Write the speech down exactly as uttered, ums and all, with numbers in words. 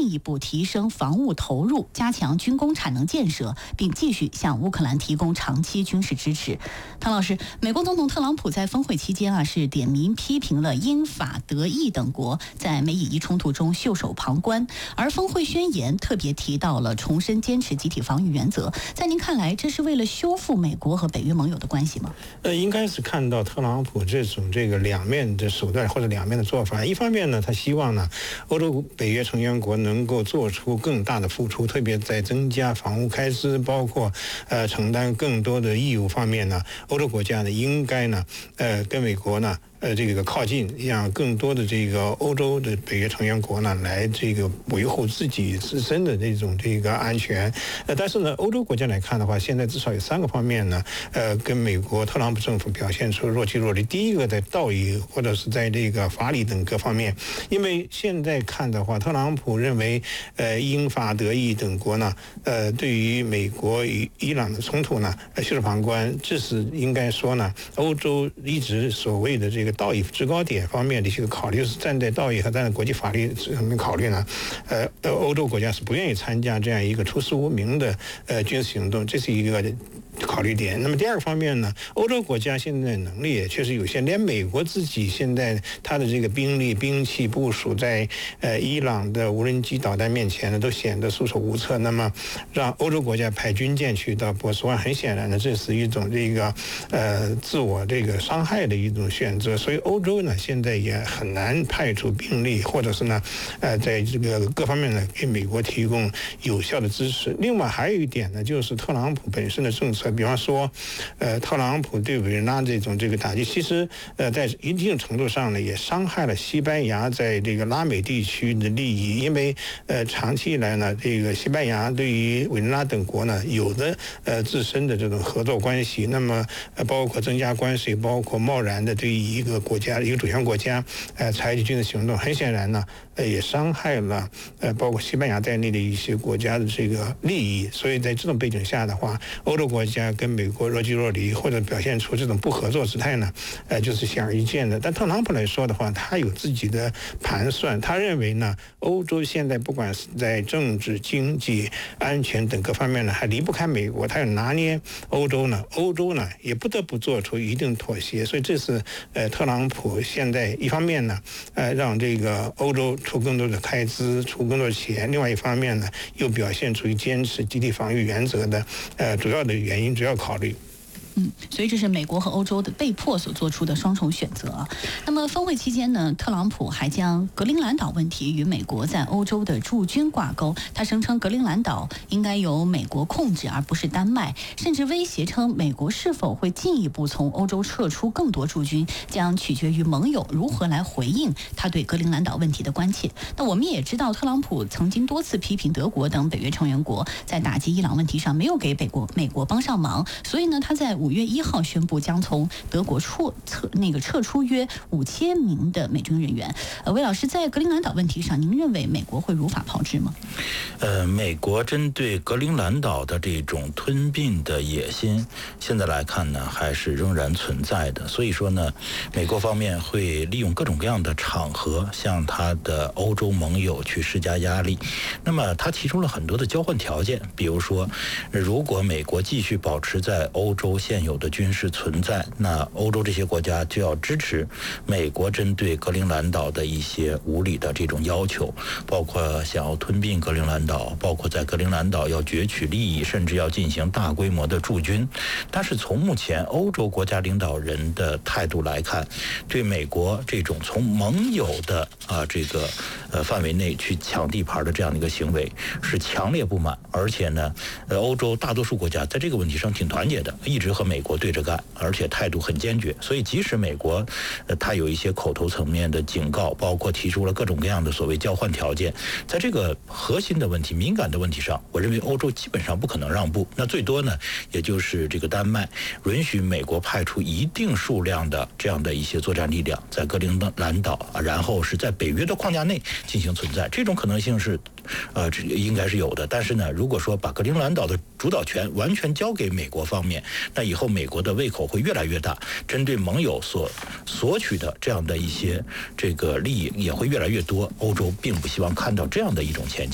进一步提升防务投入，加强军工产能建设，并继续向乌克兰提供长期军事支持。唐老师，美国总统特朗普在峰会期间啊，是点名批评了英法德意等国在美以伊冲突中袖手旁观，而峰会宣言特别提到了重申坚持集体防御原则。在您看来，这是为了修复美国和北约盟友的关系吗？ 呃，应该是看到特朗普这种这个两面的手段或者两面的做法。一方面呢，他希望呢，欧洲北约成员国能够做出更大的付出，特别在增加防务开支，包括呃承担更多的义务方面呢，欧洲国家呢应该呢，呃跟美国呢。呃，这个靠近，让更多的这个欧洲的北约成员国呢，来这个维护自己自身的这种这个安全。呃，但是呢，欧洲国家来看的话，现在至少有三个方面呢，呃，跟美国特朗普政府表现出若即若离。第一个在道义或者是在这个法理等各方面，因为现在看的话，特朗普认为，呃，英法德意等国呢，呃，对于美国与伊朗的冲突呢，袖手旁观，这是应该说呢，欧洲一直所谓的这个。道义制高点方面的一些考虑，是站在道义和站在国际法律上面考虑呢，呃，欧洲国家是不愿意参加这样一个出师无名的呃军事行动，这是一个考虑点。那么第二个方面呢，欧洲国家现在能力也确实有限，连美国自己现在它的这个兵力兵器部署在呃伊朗的无人机导弹面前呢，都显得束手无策。那么让欧洲国家派军舰去到波斯湾，很显然呢，这是一种这个呃自我这个伤害的一种选择。所以欧洲呢，现在也很难派出兵力，或者是呢，呃，在这个各方面呢，给美国提供有效的支持。另外还有一点呢，就是特朗普本身的政策，比方说，呃，特朗普对委内瑞拉这种这个打击，其实呃，在一定程度上呢，也伤害了西班牙在这个拉美地区的利益，因为呃，长期以来呢，这个西班牙对于委内瑞拉等国呢，有的呃自身的这种合作关系，那么呃，包括增加关税，包括贸然的对于一个国家一个主权国家，呃，采取军事行动，很显然呢，呃，也伤害了呃，包括西班牙在内的一些国家的这个利益。所以在这种背景下的话，欧洲国家跟美国若即若离，或者表现出这种不合作姿态呢，呃，就是显而易见的。但特朗普来说的话，他有自己的盘算，他认为呢，欧洲现在不管是在政治、经济、安全等各方面呢，还离不开美国，他要拿捏欧洲呢，欧洲呢也不得不做出一定妥协。所以这是呃，特朗普现在一方面呢，呃，让这个欧洲出更多的开支，出更多的钱；另外一方面呢，又表现出坚持集体防御原则的呃主要的原因、主要考虑。 嗯，所以这是美国和欧洲的被迫所做出的双重选择啊。那么峰会期间呢，特朗普还将格陵兰岛问题与美国在欧洲的驻军挂钩。他声称格陵兰岛应该由美国控制，而不是丹麦，甚至威胁称美国是否会进一步从欧洲撤出更多驻军，将取决于盟友如何来回应他对格陵兰岛问题的关切。那我们也知道，特朗普曾经多次批评德国等北约成员国在打击伊朗问题上没有给北国美国帮上忙，所以呢，他在五月一号宣布将从德国撤撤那个撤出约五千名的美军人员。呃，魏老师，在格陵兰岛问题上，您认为美国会如法炮制吗？ 呃，美国针对格陵兰岛的这种吞并的野心，现在来看呢，还是仍然存在的。所以说呢，美国方面会利用各种各样的场合，向他的欧洲盟友去施加压力。那么他提出了很多的交换条件，比如说，如果美国继续保持在欧洲现有的军事存在，那欧洲这些国家就要支持美国针对格陵兰岛的一些无理的这种要求，包括想要吞并格陵兰岛，包括在格陵兰岛要攫取利益，甚至要进行大规模的驻军。但是从目前欧洲国家领导人的态度来看，对美国这种从盟友的啊这个呃范围内去抢地盘的这样的一个行为是强烈不满，而且呢，呃，欧洲大多数国家在这个问题上挺团结的，一直和美国对着干，而且态度很坚决。所以即使美国呃他有一些口头层面的警告，包括提出了各种各样的所谓交换条件，在这个核心的问题、敏感的问题上，我认为欧洲基本上不可能让步。那最多呢，也就是这个丹麦允许美国派出一定数量的这样的一些作战力量在格陵兰岛啊，然后是在北约的框架内进行存在，这种可能性是呃应该是有的。但是呢，如果说把格陵兰岛的主导权完全交给美国方面，那以后美国的胃口会越来越大，针对盟友所索取的这样的一些这个利益也会越来越多。欧洲并不希望看到这样的一种前景。